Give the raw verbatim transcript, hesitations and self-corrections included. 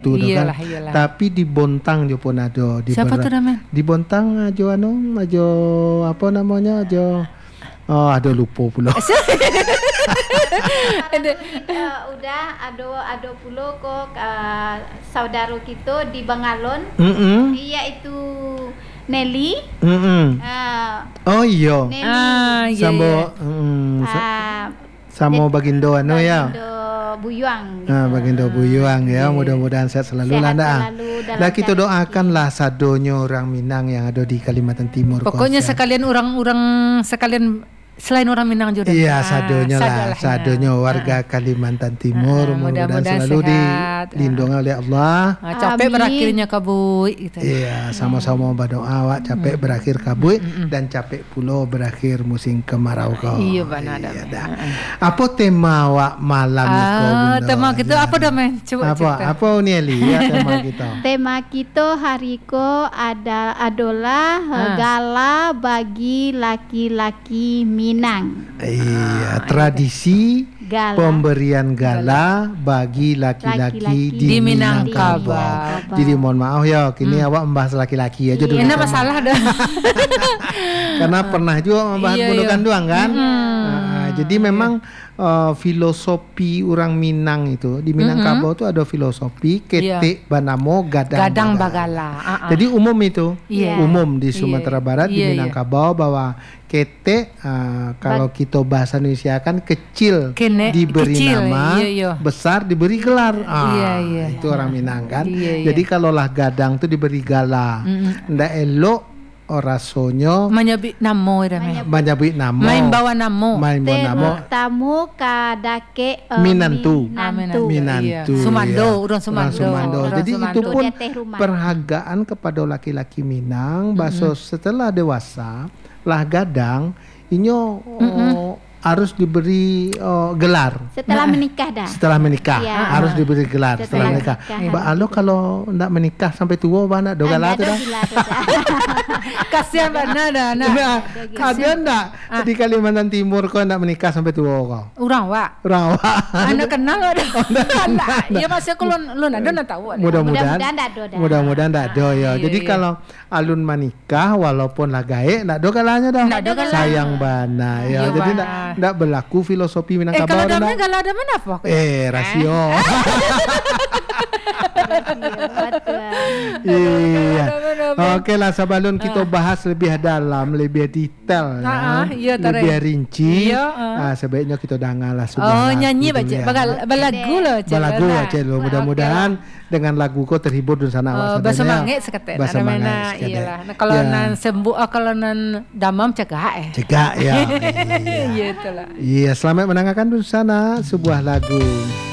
tu tu kan. Iyalah, iyalah. Tapi di Bontang jo pun ada. Di Siapa ber- tuh namanya? Di Bontang ajo anu, ajo apa namanya ajo. Oh, ada lupa pula. Ada, uh, udah ada ada pula kok uh, saudara kita di Bangalon. Mm-mm. Iaitu Nelly. Mm-mm. Uh, Oh iya. Nelly. Ah, iya, Sambo iya. mm, sa- Uh, Samo Bagindo anu ya. Bagindo Buyuang. Gitu. Ah, Bagindo Buyuang ya. Mudah-mudahan sehat selalu Sehat lah Nda. selalu dalam Lah kita cari doakanlah sadonyo orang Minang yang ada di Kalimantan Timur. Pokoknya kuasa. sekalian orang-orang sekalian selain orang Minang juga. Iya, Ah, sadonyo lah, sadolah, sadonyo ya. warga Kalimantan Timur, Ah, mudah-mudahan mudah-mudahan selalu sehat. dilindungi oleh Allah. Ah, capek Amin. berakhirnya kabui gitu. Iya, sama-sama berdoa awak capek berakhir kabut dan capek pulau berakhir musim kemarau kau. Iya, benar dah. Iya, dah. Apa tema awak malam ni kau? Ah, Bunda? tema kita Ya. apa dah men? Coba Apa? cerita. Apa Unieli ya tema kita? Tema kita hari ko ada adalah uh, Ha. gala bagi laki-laki Minang. Iya, tradisi Gala. pemberian gala bagi laki-laki Laki-laki di di Minangkabau. Minangkabau. Jadi mohon maaf ya, kini awak membahas laki-laki aja dulu. Enak tema. masalah dah. Karena pernah juga membahas Iya, bunuh iya. kanduang kan. Hmm. Nah, jadi memang uh, filosofi orang Minang itu di Minangkabau itu ada filosofi ketik banamo gadang. Gadang bagala. bagala. Ah, ah. Jadi umum itu, Iya. umum di Sumatera Iya. Barat di Iya, iya. Minangkabau bahwa ketek uh, kalau kita bahasa Indonesia kan kecil Kene- diberi kecil, nama, iya, iya. besar diberi gelar. Ah, Iya, iya. itu orang Minang kan. Iya, iya. Jadi kalaulah gadang itu diberi gala. Mm-mm. Ndak elok rasonyo Menyebut namo dah men. menyebut nama. Main bawa namo. Main bawa nama. Tamu, tamu kadake uh, Minantu. Ah, Minantu. Minantu. Iya. Sumando, ya. orang Sumando. Sumando. Orang Jadi Sumando. itu pun Dia teh rumah. perhargaan kepada laki-laki Minang. Bahasa setelah dewasa lah gadang, inyo oh, harus diberi oh, gelar. Setelah menikah dah. Setelah menikah Iya. harus diberi gelar setelah, Setelah menikah. menikah. Mbak Alo kalau ndak menikah sampai tua bana do gelar tu dah. Kasihan benar dah nak. Nah, ada ndak di Kalimantan Timur kau ndak menikah sampai tua kau? Orang wak. Orang awak. Anak kenal ada. Anak. Ya masih aku lu lu ada nak tahu. ada. Mudah-mudahan Mudah-mudahan tak ada dah. Mudah-mudahan tak ada ya. iya, Jadi iya. kalau alun menikah walaupun lah gaek ndak ada kalanya dah. Ndak ada kalanya. Sayang bana ya. Iya, Jadi bana. ndak ndak berlaku filosofi Eh Minangkabau kalau ndak. damai kalau ada mana apa? Eh, rasio. Iya. Oke lah sebelum kita bahas lebih dalam, lebih detail Ah, ah, ya, iya, tarik. lebih rinci. Iya, ah. ah, sebaiknya kita dengarlah sebuah Oh lagu nyanyi dulu baca ya. bagal balagu loh. Cik. Balagu Lah. aja lo. Mudah-mudahan dengan lagu kau terhibur di sana awak Oh, sadanya. bersemangat seketek. Bersemangat Nah, seketek. iyalah. Nah, kalau Ya. nan sembuh, ah, kalau nan damam cegah eh. Cegak ya. Iya. Iya itulah. Iya, selamat mendengarkan di sana sebuah lagu.